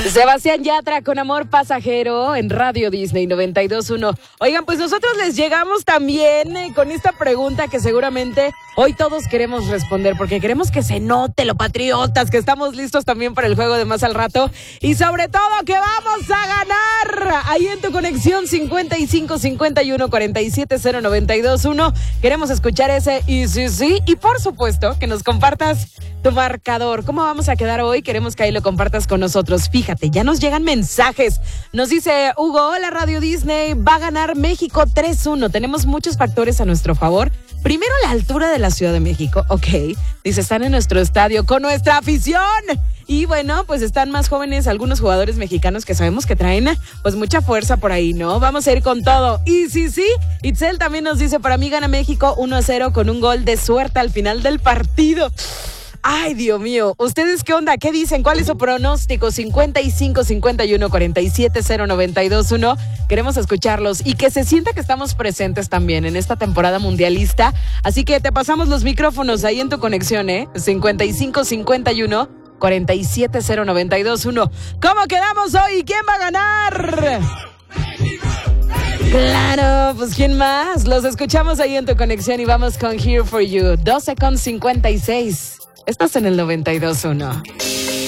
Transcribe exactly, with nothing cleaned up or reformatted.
Sebastián Yatra con Amor Pasajero en Radio Disney noventa y dos punto uno. Oigan, pues nosotros les llegamos también eh, con esta pregunta que seguramente hoy todos queremos responder, porque queremos que se note lo patriotas, que estamos listos también para el juego de más al rato y sobre todo que vamos a ganar. Ahí en tu conexión cincuenta y cinco cincuenta y uno cuarenta y siete cero noventa y dos uno. Queremos escuchar ese y sí, sí. Y por supuesto que nos compartas tu marcador. ¿Cómo vamos a quedar hoy? Queremos que ahí lo compartas con nosotros. Fíjate, ya nos llegan mensajes. Nos dice Hugo, hola Radio Disney, va a ganar México tres uno. Tenemos muchos factores a nuestro favor. Primero, la altura de la Ciudad de México. Ok. Dice, están en nuestro estadio con nuestra afición. Y bueno, pues están más jóvenes algunos jugadores mexicanos que sabemos que traen pues mucha fuerza por ahí, ¿no? Vamos a ir con todo. Y sí, sí, Itzel también nos dice, para mí gana México uno a cero con un gol de suerte al final del partido. Ay, Dios mío. ¿Ustedes qué onda? ¿Qué dicen? ¿Cuál es su pronóstico? cincuenta y cinco cincuenta y uno cuarenta y siete cero noventa y dos uno. Queremos escucharlos y que se sienta que estamos presentes también en esta temporada mundialista. Así que te pasamos los micrófonos ahí en tu conexión, ¿eh? cincuenta y cinco cincuenta y uno cuarenta y siete cero noventa y dos uno. ¿Cómo quedamos hoy? ¿Quién va a ganar? Claro, pues ¿quién más? Los escuchamos ahí en tu conexión y vamos con Here For You. doce con cincuenta y seis. Estás en el noventa y dos punto uno.